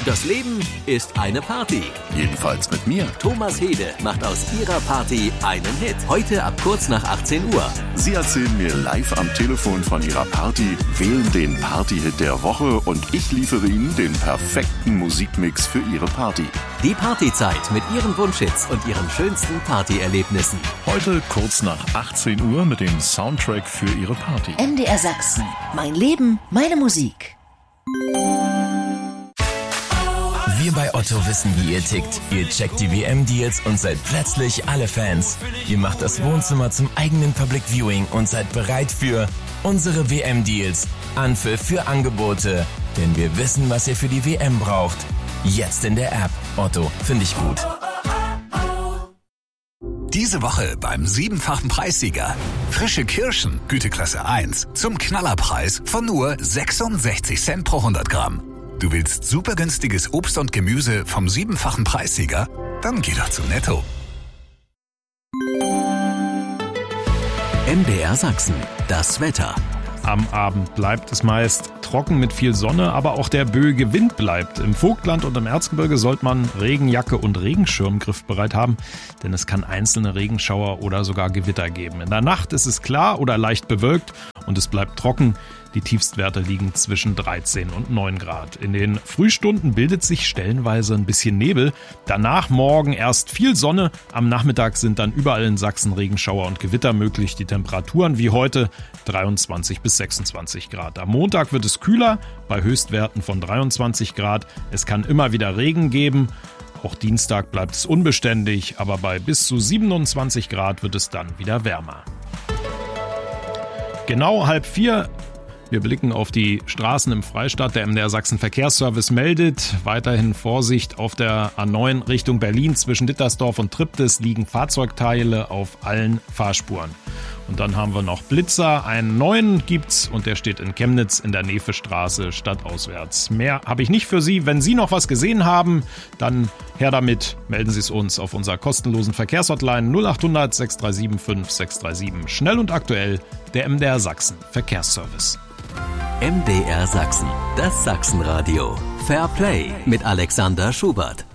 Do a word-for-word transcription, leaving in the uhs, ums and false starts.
Das Leben ist eine Party. Jedenfalls mit mir. Thomas Hede macht aus ihrer Party einen Hit. Heute ab kurz nach achtzehn Uhr. Sie erzählen mir live am Telefon von ihrer Party, wählen den Party-Hit der Woche und ich liefere Ihnen den perfekten Musikmix für Ihre Party. Die Partyzeit mit Ihren Wunschhits und Ihren schönsten Partyerlebnissen. Heute kurz nach achtzehn Uhr mit dem Soundtrack für Ihre Party. M D R Sachsen. Mein Leben, meine Musik. Wir bei Otto wissen, wie ihr tickt. Ihr checkt die W M-Deals und seid plötzlich alle Fans. Ihr macht das Wohnzimmer zum eigenen Public Viewing und seid bereit für unsere W M-Deals. Anpfiff für Angebote. Denn wir wissen, was ihr für die W M braucht. Jetzt in der App. Otto, finde ich gut. Diese Woche beim siebenfachen Preissieger. Frische Kirschen, Güteklasse eins, zum Knallerpreis von nur sechsundsechzig Cent pro hundert Gramm. Du willst super günstiges Obst und Gemüse vom siebenfachen Preissieger? Dann geh doch zu Netto. M D R Sachsen, das Wetter. Am Abend bleibt es meist trocken mit viel Sonne, aber auch der böige Wind bleibt. Im Vogtland und im Erzgebirge sollte man Regenjacke und Regenschirm griffbereit haben, denn es kann einzelne Regenschauer oder sogar Gewitter geben. In der Nacht ist es klar oder leicht bewölkt und es bleibt trocken. Die Tiefstwerte liegen zwischen dreizehn und neun Grad. In den Frühstunden bildet sich stellenweise ein bisschen Nebel. Danach morgen erst viel Sonne. Am Nachmittag sind dann überall in Sachsen Regenschauer und Gewitter möglich. Die Temperaturen wie heute dreiundzwanzig bis sechsundzwanzig Grad. Am Montag wird es kühler bei Höchstwerten von dreiundzwanzig Grad. Es kann immer wieder Regen geben. Auch Dienstag bleibt es unbeständig, aber bei bis zu siebenundzwanzig Grad wird es dann wieder wärmer. Genau halb vier. Wir blicken auf die Straßen im Freistaat. Der M D R Sachsen Verkehrsservice meldet weiterhin Vorsicht auf der A neun Richtung Berlin. Zwischen Dittersdorf und Triptis liegen Fahrzeugteile auf allen Fahrspuren. Und dann haben wir noch Blitzer. Einen neuen gibt's und der steht in Chemnitz in der Nefestraße stadtauswärts. Mehr habe ich nicht für Sie. Wenn Sie noch was gesehen haben, dann her damit. Melden Sie es uns auf unserer kostenlosen Verkehrshotline null acht hundert sechs drei sieben fünf sechs drei sieben. Schnell und aktuell, der M D R Sachsen Verkehrsservice. M D R Sachsen, das Sachsenradio. Fair Play mit Alexander Schubert.